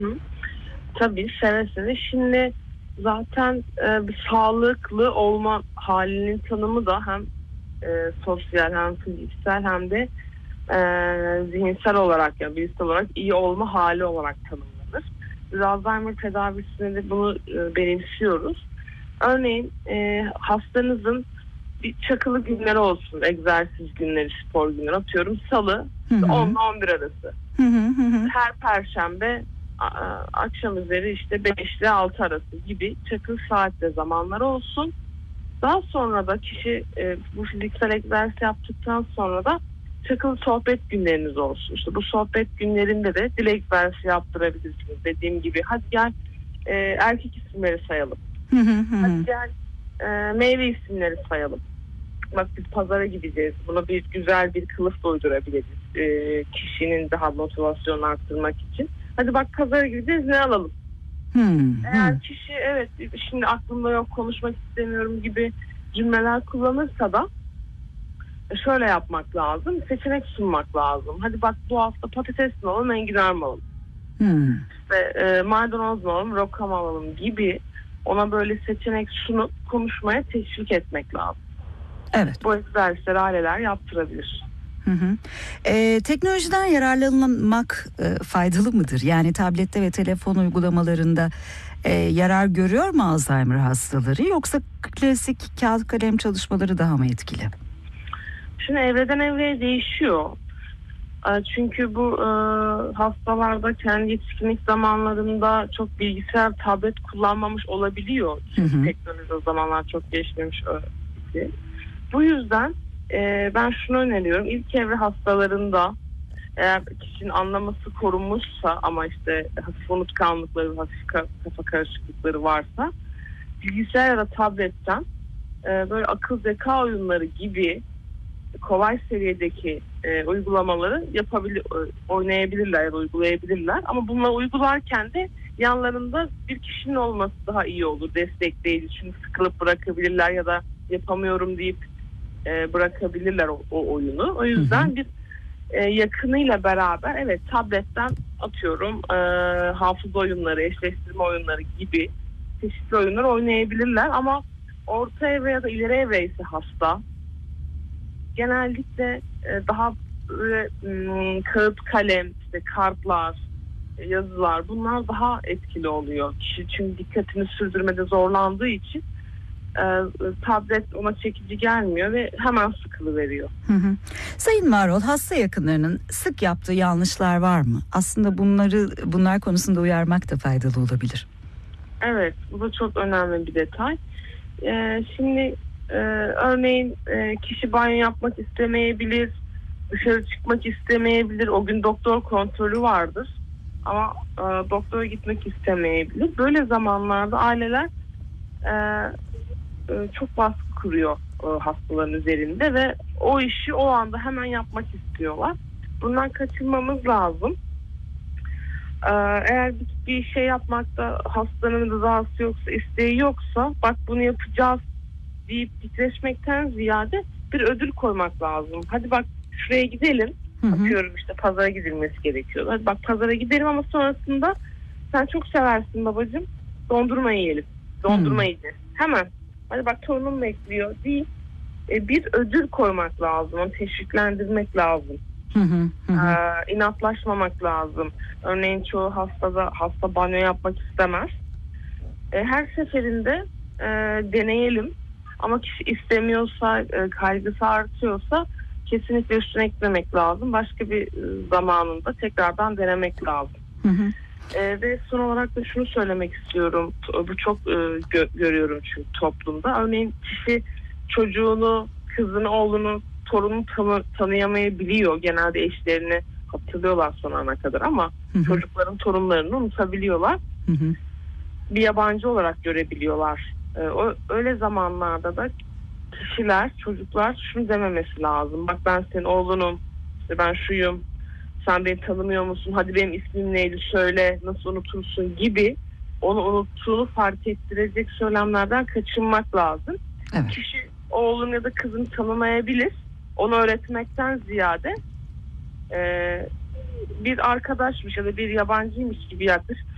Hı. Tabii, seve seve. Şimdi zaten bir sağlıklı olma halinin tanımı da hem sosyal hem fiziksel hem de zihinsel olarak, yani bilişsel olarak iyi olma hali olarak tanımlanır. Biz Alzheimer tedavisinde de bunu benimsiyoruz. Örneğin hastanızın bir çakılı günleri olsun, egzersiz günleri, spor günleri, atıyorum salı Hı hı. 10 ile 11 arası. Hı hı hı hı. Her perşembe akşam üzeri işte 5 ile 6 arası gibi çakıl saat ve zamanları olsun. Daha sonra da kişi bu fiziksel egzersiz yaptıktan sonra da çakılı sohbet günleriniz olsun. İşte bu sohbet günlerinde de dil egzersizi yaptırabilirsiniz. Dediğim gibi hadi gel erkek isimleri sayalım. Hı hı hı. Hadi gel meyve isimleri sayalım. Bak biz pazara gideceğiz. Buna bir güzel bir kılıf da uydurabiliriz. Kişinin daha motivasyonunu arttırmak için. Hadi bak pazara gideceğiz, ne alalım? Eğer kişi evet şimdi aklımda yok, konuşmak istemiyorum gibi cümleler kullanırsa da şöyle yapmak lazım. Seçenek sunmak lazım. Hadi bak bu hafta patates mi alalım, enginar mı alalım? İşte maydanoz mu alalım, roka mı alalım gibi ona böyle seçenek sunup konuşmaya teşvik etmek lazım. Evet. Bu egzersizleri aileler yaptırabilir. Hı hı. Teknolojiden yararlanmak faydalı mıdır? Yani tablette ve telefon uygulamalarında yarar görüyor mu Alzheimer hastaları, yoksa klasik kağıt kalem çalışmaları daha mı etkili? Şimdi evreden evreye değişiyor. Çünkü bu hastalarda kendi yetişkinlik zamanlarında çok bilgisayar, tablet kullanmamış olabiliyor. Çünkü teknoloji o zamanlar çok gelişmemiş. Bu yüzden ben şunu öneriyorum. İlk evre hastalarında eğer kişinin anlaması korunmuşsa ama işte hafif unutkanlıkları, hafif kafa karışıklıkları varsa bilgisayar ya da tabletten böyle akıl zeka oyunları gibi kolay seviyedeki uygulamaları oynayabilirler ya da uygulayabilirler. Ama bunları uygularken de yanlarında bir kişinin olması daha iyi olur. Destekleyici. Çünkü sıkılıp bırakabilirler ya da yapamıyorum deyip bırakabilirler o oyunu. O yüzden bir yakınıyla beraber evet tabletten atıyorum hafıza oyunları, eşleştirme oyunları gibi çeşitli oyunlar oynayabilirler. Ama orta evre ya da ileri evre ise hasta genellikle daha böyle, kağıt kalem, işte kartlar, yazılar, bunlar daha etkili oluyor. Kişi çünkü dikkatini sürdürmede zorlandığı için tablet ona çekici gelmiyor ve hemen sıkılıveriyor. Sayın Varol, hasta yakınlarının sık yaptığı yanlışlar var mı? Aslında bunlar konusunda uyarmak da faydalı olabilir. Evet, bu da çok önemli bir detay. Şimdi örneğin kişi banyo yapmak istemeyebilir, dışarı çıkmak istemeyebilir. O gün doktor kontrolü vardır ama doktora gitmek istemeyebilir. Böyle zamanlarda aileler çok baskı kuruyor hastaların üzerinde ve o işi o anda hemen yapmak istiyorlar. Bundan kaçınmamız lazım. Eğer bir şey yapmakta hastanın rızası yoksa, isteği yoksa, bak bunu yapacağız deyip titreşmekten ziyade bir ödül koymak lazım. Hadi bak şuraya gidelim. Atıyorum işte pazara gidilmesi gerekiyor. Hadi bak pazara gidelim ama sonrasında sen çok seversin babacığım, dondurma yiyelim. Dondurma yiyeceğiz. Hemen. Hadi bak torunum bekliyor deyip bir ödül koymak lazım. Onu teşviklendirmek lazım. İnatlaşmamak lazım. Örneğin çoğu hasta banyo yapmak istemez. Her seferinde deneyelim. Ama kişi istemiyorsa, kaygısı artıyorsa kesinlikle üstüne eklemek lazım. Başka bir zamanında tekrardan denemek lazım. Ve son olarak da şunu söylemek istiyorum. Bu çok görüyorum çünkü toplumda. Örneğin kişi çocuğunu, kızını, oğlunu, torununu tanıyamayabiliyor. Genelde eşlerini hatırlıyorlar son ana kadar ama çocukların torunlarını unutabiliyorlar. Bir yabancı olarak görebiliyorlar. Öyle zamanlarda da kişiler, çocuklar şunu dememesi lazım. Bak ben senin oğlunum, işte ben şuyum, sen beni tanımıyor musun? Hadi benim ismim neydi söyle, nasıl unutursun gibi onu unuttuğunu fark ettirecek söylemlerden kaçınmak lazım. Evet. Kişi oğlun ya da kızını tanımayabilir. Onu öğretmekten ziyade bir arkadaşmış ya da bir yabancıymış gibi yaklaşıp